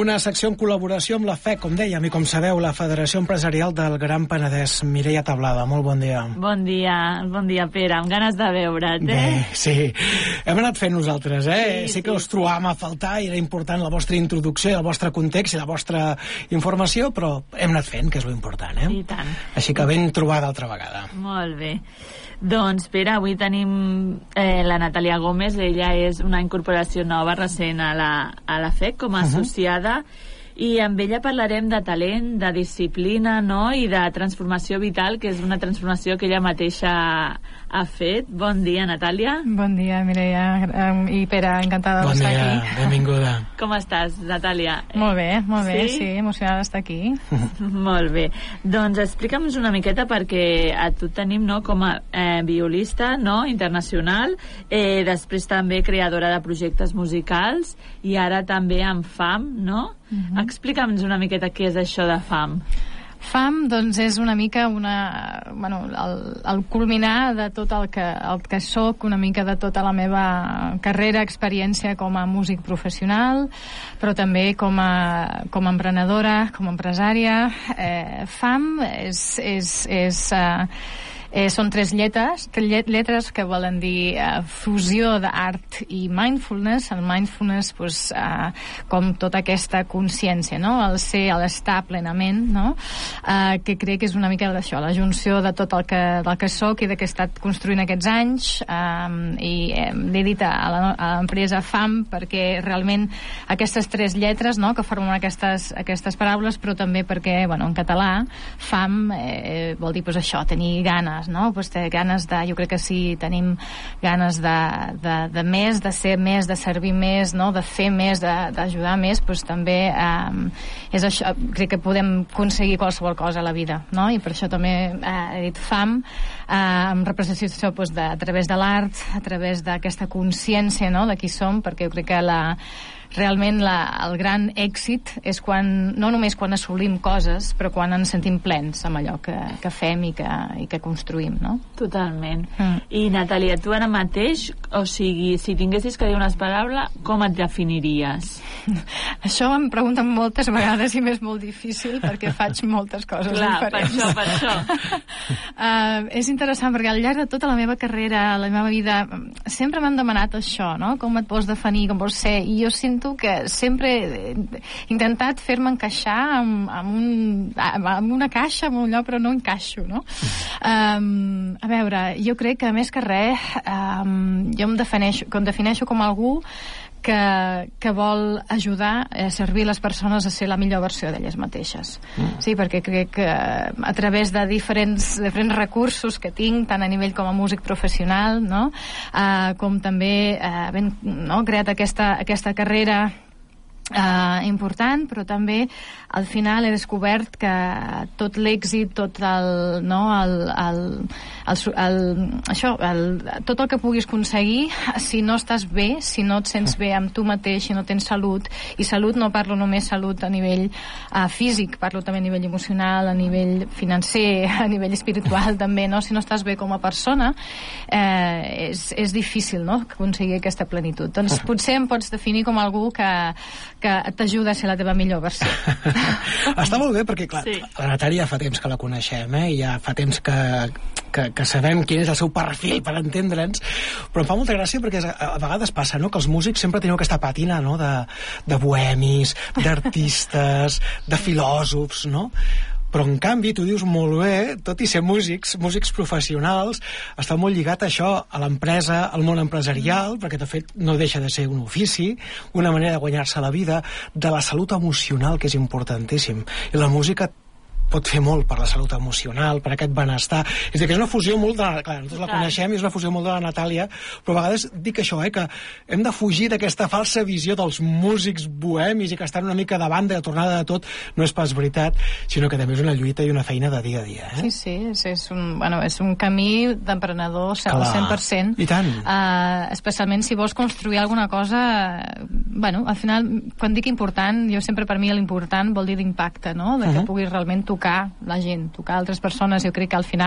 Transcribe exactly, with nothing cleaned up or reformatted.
Una secció en col·laboració amb la F E C, com dèiem, i com sabeu, la Federació Empresarial del Gran Penedès. Mireia Tablada, molt bon dia. Bon dia, bon dia, Pere, amb ganes de veure't, eh? Bé, sí, hem anat fent nosaltres, eh? Sí, sí que sí. us trobàvem a faltar i era important la vostra introducció, el vostre context i la vostra informació, però hem anat fent, que és lo important, eh? I tant. Així que ben trobada altra vegada. Molt bé. Doncs, Pere, avui tenim eh, la Natàlia Gómez. Ella és una incorporació nova, recent a la, a la F E C, com a Uh-huh. associada, i amb ella parlarem de talent, de disciplina, no?, i de transformació vital, que és una transformació que ella mateixa ha fet. Bon dia, Natàlia. Bon dia, Mireia i Pere, encantada Bon d'estar dia, aquí. benvinguda. Com estàs, Natàlia? Molt bé, molt bé, Sí? sí, emocionada d'estar aquí. Molt bé. Doncs explica'ns una miqueta, perquè a tu tenim, no?, com a eh, violista, no?, internacional, eh, després també creadora de projectes musicals i ara també amb F A M, no? Uh-huh. Explica'ns una miqueta què és això de F A M. F A M, doncs, és una mica una, bueno, el, el culminar de tot el que, el que soc, una mica de tota la meva carrera, experiència com a músic professional, però també com a, com a emprenedora, com a empresària. Eh, F A M és... és, és eh, Eh, són tres lletres, tres lletres que volen dir eh, fusió d'art i mindfulness. El mindfulness, pues, eh, com tota aquesta consciència, no?, el ser, l'estar plenament, no?, eh, que crec que és una mica d'això, la junció de tot el que, del que soc i de què he estat construint aquests anys, eh, i eh, l'he dit a la- a l'empresa F A M perquè realment aquestes tres lletres, no?, que formen aquestes, aquestes paraules, però també perquè, bueno, en català F A M eh, vol dir, pues, això, tenir ganes, no? Pues té ganes de, jo crec que sí, tenim ganes de, de, de més, de ser més, de servir més, no?, de fer més, de- d'ajudar més, pues també eh, és això, crec que podem aconseguir qualsevol cosa a la vida, no? I per això també eh, he dit F A M, eh, amb representació, pues, de, a través de l'art, a través d'aquesta consciència, no?, de qui som, perquè jo crec que la realment la, el gran èxit és quan, no només quan assolim coses, però quan ens sentim plens amb allò que, que fem i que, i que construïm, no? Totalment. Mm. I, Natàlia, tu ara mateix, o sigui, si tinguessis que dir unes paraules, com et definiries? Això em pregunten moltes vegades i m'és molt difícil perquè faig moltes coses Clar, per diferents. això, per això. Uh, és interessant perquè al llarg de tota la meva carrera, la meva vida, sempre m'han demanat això, no? Com et vols definir, com vols ser, i jo sento que sempre he intentat fer-me encaixar amb, amb, un, amb una caixa, amb un lloc, però no encaixo, no? Um, a veure, jo crec que més que res um, jo em defineixo, em defineixo com algú que, que vol ajudar a servir les persones a ser la millor versió d'elles mateixes. Mm. Sí, perquè crec que a través de diferents, diferents recursos que tinc, tant a nivell com a músic professional, no?, uh, com també uh, ben, no?, creat aquesta, aquesta carrera Uh, important, però també al final he descobert que tot l'èxit, tot el, no, el, el, el, el, això, el, tot el que puguis aconseguir, si no estàs bé, si no et sents bé amb tu mateix, si no tens salut, i salut no parlo només salut a nivell uh, físic, parlo també a nivell emocional, a nivell financer, a nivell espiritual també, no? Si no estàs bé com a persona, eh, és, és difícil, no?, aconseguir aquesta plenitud. Doncs potser em pots definir com algú que que t'ajuda a ser la teva millor versió. Està molt bé perquè, clar, Sí. la Natàlia fa temps que la coneixem, eh? I ja fa temps que, que, que sabem quin és el seu perfil per entendre'ns, però em fa molta gràcia perquè a, a vegades passa, no?, que els músics sempre teniu aquesta pàtina, no?, de, de bohemis, d'artistes, de filòsofs, no? Però en canvi tu dius molt bé, tot i ser músics, músics professionals, està molt lligat a això, a l'empresa, al món empresarial, perquè de fet no deixa de ser un ofici, una manera de guanyar-se la vida, de la salut emocional, que és importantíssim. I la música pot fer molt per la salut emocional, per aquest benestar. És a dir, que és una fusió molt de... Clar, nosaltres la Clar. coneixem i és una fusió molt de la Natàlia, però a vegades dic això, eh, que hem de fugir d'aquesta falsa visió dels músics bohemis i que estan una mica de banda, de tornada de tot. No és pas veritat, sinó que també és una lluita i una feina de dia a dia. Eh? Sí, sí, és, és, un, bueno, és un camí d'emprenedor al Clar. cent per cent. I tant. Uh, especialment si vols construir alguna cosa, bueno, al final, quan dic important, jo sempre per mi l'important vol dir d'impacte, no?, de que Uh-huh. puguis realment tocar la gent, tocar altres persones. Jo crec que al final